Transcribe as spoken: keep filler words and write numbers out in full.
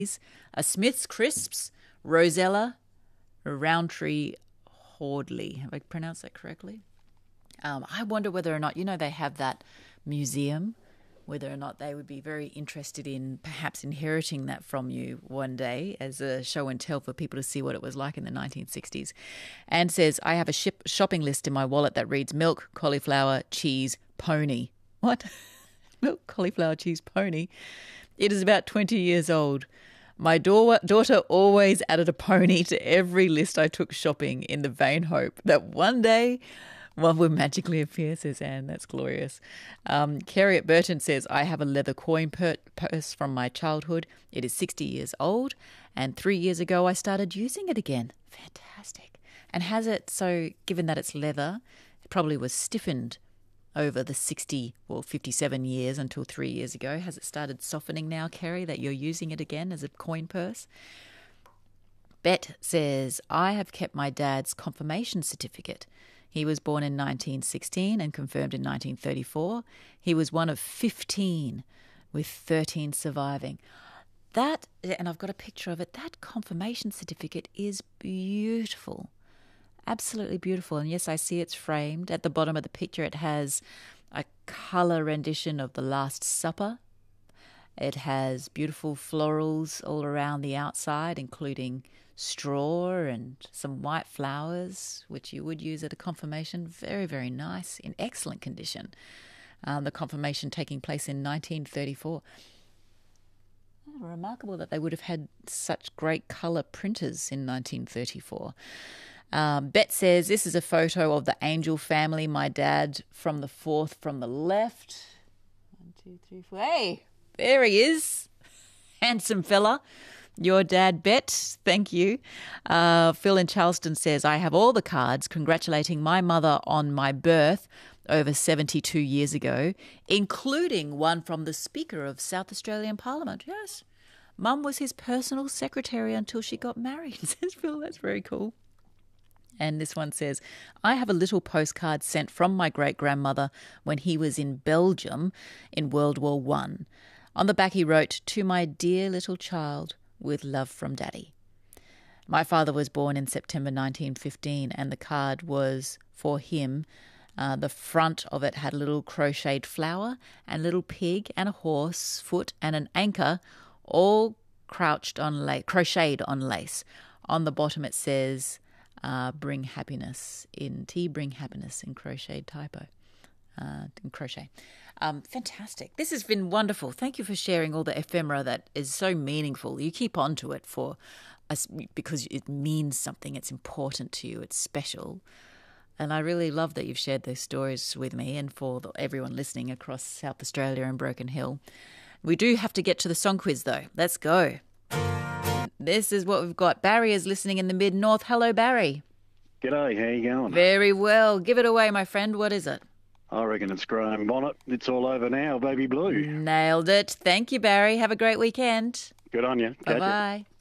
a Smith's Crisps, Rosella, Roundtree Hordley. Have I pronounced that correctly? Um, I wonder whether or not, you know, they have that museum, whether or not they would be very interested in perhaps inheriting that from you one day as a show and tell for people to see what it was like in the nineteen sixties. And says, I have a ship shopping list in my wallet that reads milk, cauliflower, cheese, pony. What? Milk, cauliflower, cheese, pony. It is about twenty years old. My da- daughter always added a pony to every list I took shopping in the vain hope that one day one would magically appear, says Anne. That's glorious. Um, Kerry at Burton says, I have a leather coin per- purse from my childhood. It is sixty years old, and three years ago I started using it again. Fantastic. And has it, so given that it's leather, it probably was stiffened over the sixty or fifty-seven years until three years ago. Has it started softening now, Kerry, that you're using it again as a coin purse? Bet says, I have kept my dad's confirmation certificate. He was born in nineteen sixteen and confirmed in nineteen thirty-four. He was one of fifteen, with thirteen surviving. That, and I've got a picture of it, that confirmation certificate is beautiful. Absolutely beautiful. And yes, I see it's framed. At the bottom of the picture, it has a colour rendition of the Last Supper. It has beautiful florals all around the outside, including straw and some white flowers, which you would use at a confirmation. Very, very nice, in excellent condition. Um, the confirmation taking place in nineteen thirty-four. Oh, remarkable that they would have had such great colour printers in nineteen thirty-four. Um, Bet says, this is a photo of the Angel family, my dad from the fourth from the left. One, two, three, four. Hey, there he is. Handsome fella. Your dad, Bet. Thank you. Uh, Phil in Charleston says, I have all the cards congratulating my mother on my birth over seventy-two years ago, including one from the Speaker of South Australian Parliament. Yes. Mum was his personal secretary until she got married, says Phil. That's very cool. And this one says, I have a little postcard sent from my great-grandmother when he was in Belgium in World War One. On the back he wrote, to my dear little child, with love from Daddy. My father was born in September nineteen fifteen, and the card was for him. Uh, the front of it had a little crocheted flower and a little pig and a horse, foot and an anchor, all crouched on lace, crocheted on lace. On the bottom it says, Uh, bring happiness in T, bring happiness in crochet typo, uh, in crochet. Um, fantastic. This has been wonderful. Thank you for sharing all the ephemera that is so meaningful. You keep on to it for us because it means something. It's important to you. It's special. And I really love that you've shared those stories with me and for the, everyone listening across South Australia and Broken Hill. We do have to get to the song quiz though. Let's go. This is what we've got. Barry is listening in the mid-north. Hello, Barry. G'day, how you going? Very well. Give it away, my friend. What is it? I reckon it's Graham Bonnet. It's all over now, Baby Blue. Nailed it. Thank you, Barry. Have a great weekend. Good on you. Catch ya. Bye-bye.